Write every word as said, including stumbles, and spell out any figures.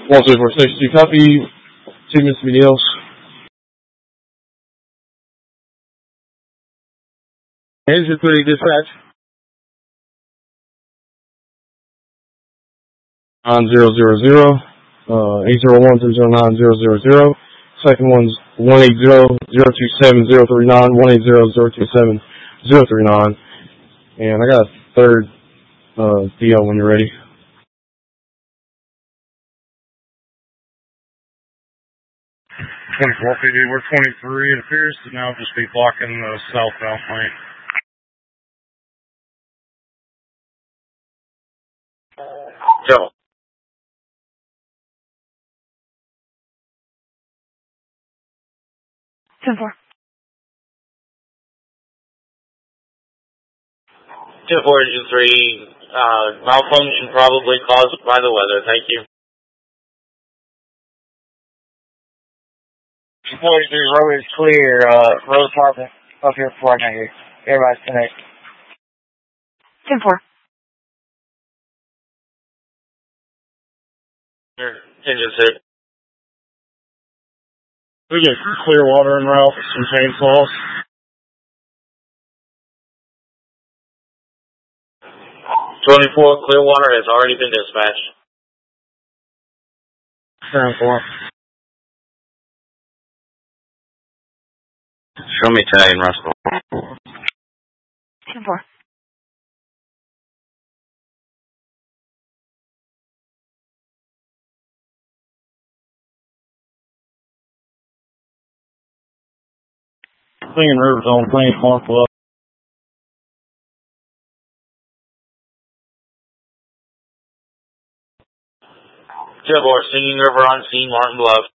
one zero four six two, copy. Two minutes to else. Engine three, dispatch. nine zero zero zero, uh, eight zero one three zero nine zero zero zero. Second one's one eight zero zero two seven zero three nine, one eight zero zero two seven zero three nine. And I got a third, uh, D O when you're ready. twenty-four P D, we're twenty-three. It appears to now just be blocking the southbound lane. Joe. ten four. ten four Engine three, uh, malfunction probably caused by the weather. Thank you. forty-three, road is clear. Uh, road department up here before I got here. Everybody's connected. ten four. Engine six. We get clear water en route, some chainsaws. twenty-four, Clearwater has already been dispatched. ten four. Show me tag and Russell. ten four. Singing River Zone, Plains Marshall. Tibor, Singing River on scene, Martin Bluff.